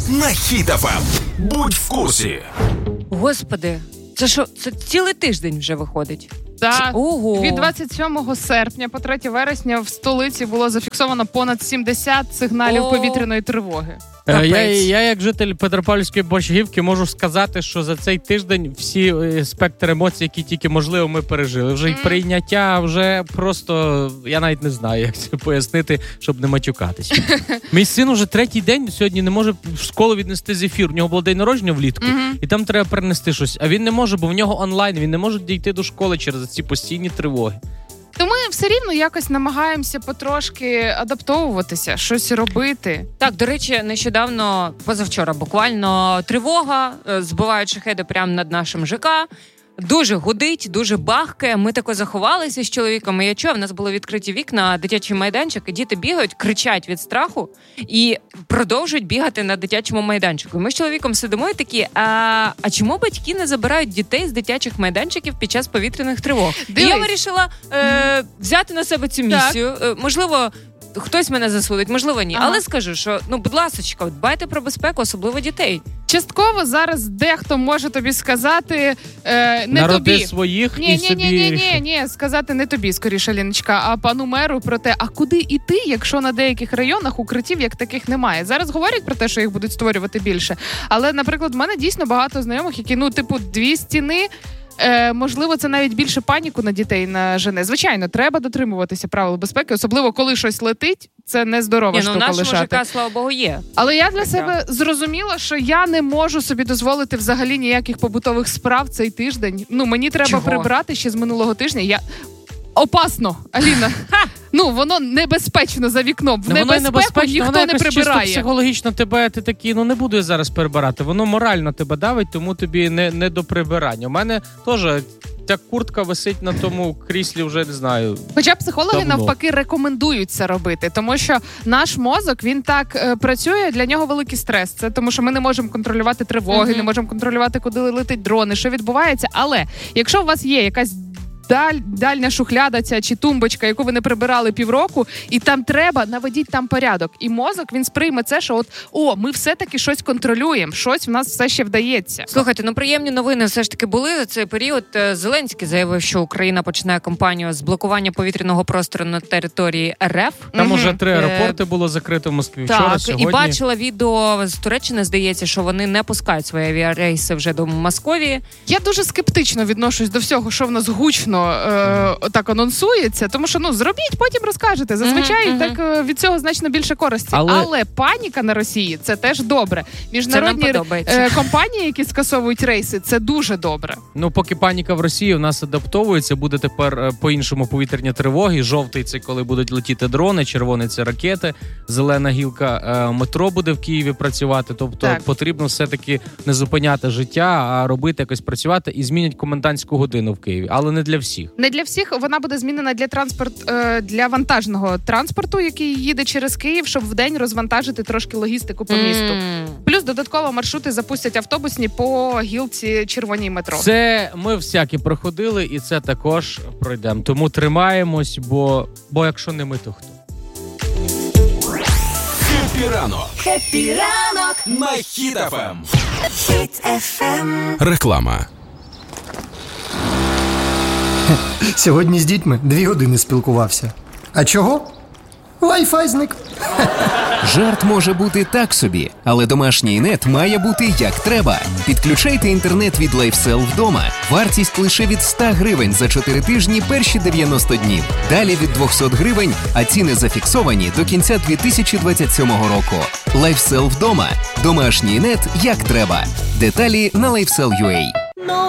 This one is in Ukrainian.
на Хіт FM. Будь в курсі. Господи, це що, це цілий тиждень вже виходить? Так, Ого. від 27 серпня по 3 вересня в столиці було зафіксовано понад 70 сигналів повітряної тривоги. Я як житель Петропавлівської Борщагівки можу сказати, що за цей тиждень всі спектр емоцій, які тільки можливо, ми пережили. Вже й прийняття, вже просто, я навіть не знаю, як це пояснити, щоб не матюкатись. Мій син уже третій день сьогодні не може в школу віднести зефір. У нього було день народження влітку, і там треба перенести щось. А він не може, бо в нього онлайн, він не може дійти до школи через ці постійні тривоги. То ми все рівно якось намагаємося потрошки адаптовуватися, щось робити. Так, до речі, нещодавно, позавчора буквально, тривога, збивають шахеди прямо над нашим ЖК. Дуже гудить, дуже бахкає. Ми тако заховалися з чоловіком. І я чув, в нас були відкриті вікна, дитячий майданчик, і діти бігають, кричать від страху і продовжують бігати на дитячому майданчику. І ми з чоловіком сидимо і такі, а чому батьки не забирають дітей з дитячих майданчиків під час повітряних тривог? І я вирішила взяти на себе цю місію. Можливо, хтось мене засудить, можливо, ні. Але скажу, що, будь ласочка, дбайте про безпеку, особливо дітей. Частково зараз дехто може тобі сказати не народи тобі. Своїх і собі. Ні, сказати не тобі, скоріше, Ліночка, а пану меру про те, а куди іти, якщо на деяких районах укриттів як таких немає. Зараз говорять про те, що їх будуть створювати більше. Але, наприклад, в мене дійсно багато знайомих, які, дві стіни, можливо, це навіть більше паніку на дітей нажене. Звичайно, треба дотримуватися правил безпеки, особливо коли щось летить, це нездорова штука лишати. Наш мужика, слава Богу, є. Але я для себе зрозуміла, що я не можу собі дозволити взагалі ніяких побутових справ цей тиждень. Мені треба прибрати ще з минулого тижня. Опасно, Аліна. Воно небезпечно за вікном. В небезпеку ніхто не прибирає. Психологічно тебе, ти такий, не буду я зараз прибирати. Воно морально тебе давить, тому тобі не до прибирання. У мене теж ця куртка висить на тому кріслі вже, не знаю, Хоча психологи давно. навпаки рекомендують це робити, тому що наш мозок, він так працює, для нього великий стрес. Це тому, що ми не можемо контролювати тривоги, не можемо контролювати, куди летить дрони, що відбувається. Але якщо у вас є якась дальня шухляда ця чи тумбочка, яку ви не прибирали півроку, і там треба, наведіть там порядок. І мозок, він сприйме це, що ми все-таки щось контролюємо, щось в нас все ще вдається. Слухайте, приємні новини все ж таки були за цей період. Зеленський заявив, що Україна починає кампанію з блокування повітряного простору на території РФ. Там уже 3 аеропорти було закрито в Москві вчора, так, сьогодні. І бачила відео з Туреччини, здається, що вони не пускають свої авіарейси вже до Московії. Я дуже скептично відношусь до всього, що в нас гучно так анонсується, тому що, зробіть, потім розкажете. Зазвичай так від цього значно більше користі. Але паніка на Росії – це теж добре. Міжнародні компанії, які скасовують рейси, це дуже добре. Поки паніка в Росії в нас адаптовується, буде тепер по-іншому повітряні тривоги. Жовтий – це коли будуть летіти дрони, червоний – це ракети, зелена гілка метро буде в Києві працювати. Тобто потрібно все-таки не зупиняти життя, а робити якось працювати і змінять комендантську годину в Києві. Але не для всіх. Не для всіх, вона буде змінена для вантажного транспорту, який їде через Київ, щоб вдень розвантажити трошки логістику по місту. Плюс додатково маршрути запустять автобусні по гілці червоній метро. Це ми всякі проходили, і це також пройдемо. Тому тримаємось, бо якщо не ми, то хто? Хеппі ранок на Хіт FM. Реклама. Сьогодні з дітьми 2 години спілкувався. А чого? Wi-Fi зник. Жарт може бути так собі, але домашній нет має бути як треба. Підключайте інтернет від LifeSell вдома. Вартість лише від 100 гривень за 4 тижні перші 90 днів. Далі від 200 гривень, а ціни зафіксовані до кінця 2027 року. LifeSell вдома. Домашній нет як треба. Деталі на LifeSell.ua.